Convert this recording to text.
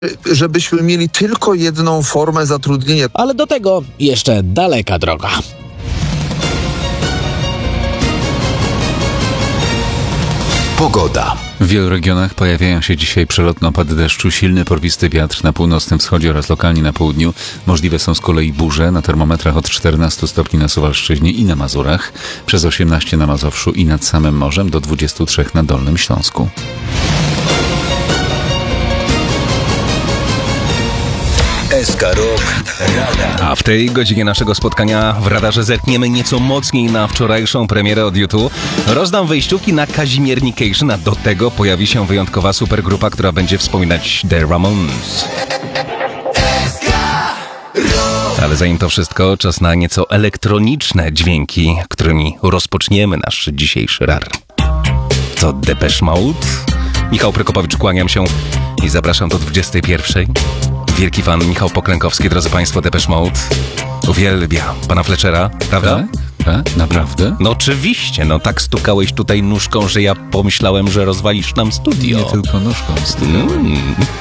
żebyśmy mieli tylko jedną formę zatrudnienia. Ale do tego jeszcze daleka droga. Pogoda. W wielu regionach pojawiają się dzisiaj przelotne opady deszczu, silny porwisty wiatr na północnym wschodzie oraz lokalnie na południu. Możliwe są z kolei burze na termometrach od 14 stopni na Suwalszczyźnie i na Mazurach, przez 18 na Mazowszu i nad samym morzem, do 23 na Dolnym Śląsku. SK Rok Radar. A w tej godzinie naszego spotkania w radarze zerkniemy nieco mocniej na wczorajszą premierę od YouTube. Rozdam wejściówki na Kazimiernication, a do tego pojawi się wyjątkowa supergrupa, która będzie wspominać The Ramones. Ale zanim to wszystko, czas na nieco elektroniczne dźwięki, którymi rozpoczniemy nasz dzisiejszy RAR. To Depeche Mode. Michał Prokopowicz, kłaniam się i zapraszam do 21. Wielki fan Michał Poklękowski, drodzy Państwo, Depeche Mode. Uwielbia pana Fletchera, prawda? Tak? Naprawdę? No oczywiście, no tak stukałeś tutaj nóżką, że ja pomyślałem, że rozwalisz nam studio. Nie tylko nóżką.